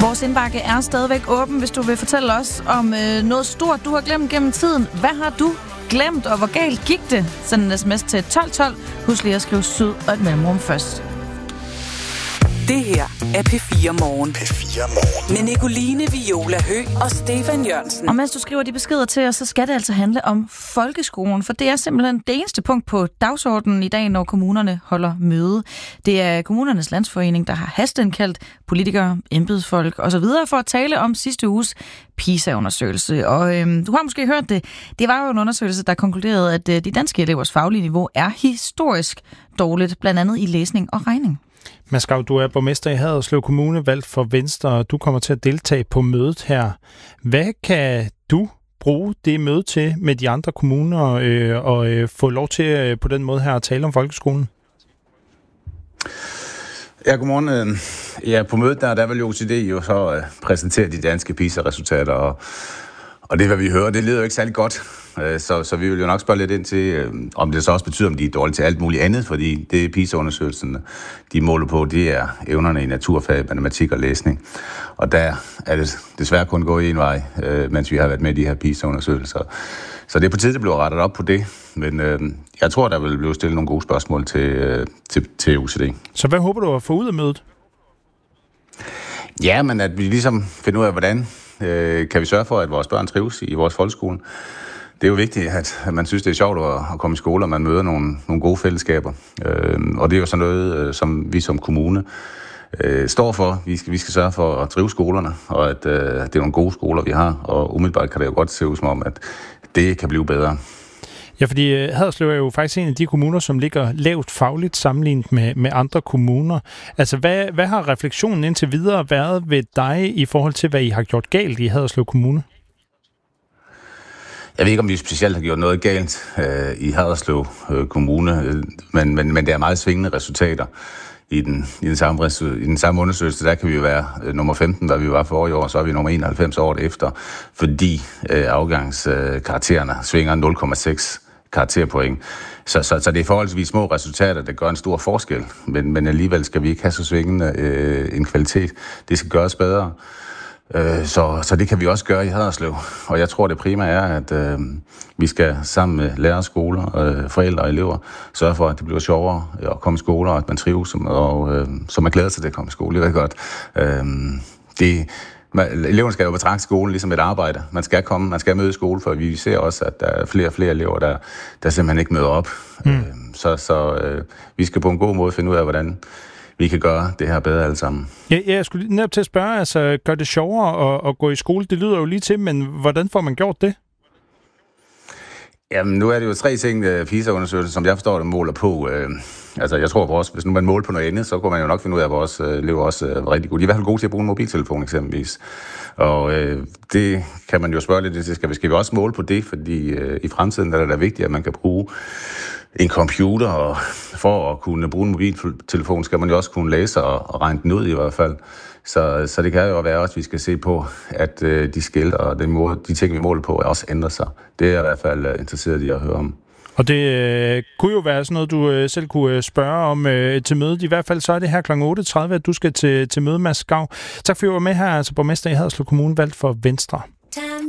Vores indbakke er stadigvæk åben, hvis du vil fortælle os om noget stort, du har glemt gennem tiden. Hvad har du glemt, og hvor galt gik det? Send en sms til 1212. Husk lige at skrive syd og et mellemrum først. Det her er P4 Morgen. Med Nicoline, Viola Høgh og Stefan Jørgensen. Og mens du skriver de beskeder til os, så skal det altså handle om folkeskolen, for det er simpelthen det eneste punkt på dagsordenen i dag, når kommunerne holder møde. Det er Kommunernes Landsforening, der har hasteindkaldt politikere, embedsfolk osv. for at tale om sidste uges PISA-undersøgelse. Og du har måske hørt det. Det var jo en undersøgelse, der konkluderede, at de danske elevers faglige niveau er historisk dårligt, blandt andet i læsning og regning. Mads Gav, du er borgmester i Haderslev Kommune, valgt for Venstre, og du kommer til at deltage på mødet her. Hvad kan du bruge det møde til med de andre kommuner og få lov til på den måde her at tale om folkeskolen? Ja, godmorgen. Ja, på mødet der vil OCD jo så præsentere de danske PISA-resultater, og det, hvad vi hører, det lyder jo ikke særlig godt. Så vi vil jo nok spørge lidt ind til, om det så også betyder, om de er dårlige til alt muligt andet, fordi det PISA-undersøgelsen, de måler på, det er evnerne i naturfag, matematik og læsning. Og der er det desværre kun gået en vej, mens vi har været med i de her PISA-undersøgelser. Så det er på tide, det bliver rettet op på det, men jeg tror, der vil blive stillet nogle gode spørgsmål til OCD. Så hvad håber du at få ud af mødet? Ja, men at vi ligesom finder ud af, hvordan kan vi sørge for, at vores børn trives i vores folkeskole. Det er jo vigtigt, at man synes, det er sjovt at komme i skole, og man møder nogle gode fællesskaber. Og det er jo sådan noget, som vi som kommune står for. Vi skal sørge for at drive skolerne, og at det er nogle gode skoler, vi har. Og umiddelbart kan det jo godt se ud som om, at det kan blive bedre. Ja, fordi Haderslev er jo faktisk en af de kommuner, som ligger lavt fagligt sammenlignet med andre kommuner. Altså, hvad har refleksionen indtil videre været ved dig i forhold til, hvad I har gjort galt i Haderslev Kommune? Jeg ved ikke, om vi specielt har gjort noget galt i Haderslev Kommune, men det er meget svingende resultater. I den samme undersøgelse, der kan vi jo være nummer 15, der vi var for i år, så er vi nummer 91 år efter, fordi afgangskaraktererne svinger 0,6 karakterpoint. Så det er forholdsvis små resultater, der gør en stor forskel, men alligevel skal vi ikke have så svingende en kvalitet. Det skal gøres bedre. Så det kan vi også gøre i Haderslev, og jeg tror det primære er, at vi skal sammen med lærere, skoler, forældre og elever sørge for, at det bliver sjovere at komme i skole, og at man trives, og så man glæder sig til at komme i skole. Det er godt. Eleverne skal jo betragte skolen ligesom et arbejde. Man skal komme, man skal møde i skole, for vi ser også, at der er flere og flere elever, der simpelthen ikke møder op. Så vi skal på en god måde finde ud af, hvordan vi kan gøre det her bedre alle sammen. Ja, jeg skulle netop til at spørge, altså gør det sjovere at gå i skole? Det lyder jo lige til, men hvordan får man gjort det? Jamen, nu er det jo 3 ting, PISA-undersøgelser, som jeg forstår, der måler på. Altså, jeg tror, hvis nu man måler på noget andet, så kunne man jo nok finde ud af, at vores elever også er rigtig gode. De er i hvert fald gode til at bruge en mobiltelefon, eksempelvis. Og det kan man jo spørge lidt til. Skal vi også måle på det? Fordi i fremtiden er det da vigtigt, at man kan bruge en computer, og for at kunne bruge en mobiltelefon, skal man jo også kunne læse og regne den ud i hvert fald. Så det kan jo være også, at vi skal se på, at de skilte og de ting, vi måler på, også ændrer sig. Det er jeg i hvert fald interesseret i at høre om. Og det kunne jo være sådan noget, du selv kunne spørge om til mødet. I hvert fald så er det her kl. 8.30, at du skal til møde, Mads Gav. Tak for at du var med her, altså borgmester i Haderslev Kommune, valgt for Venstre.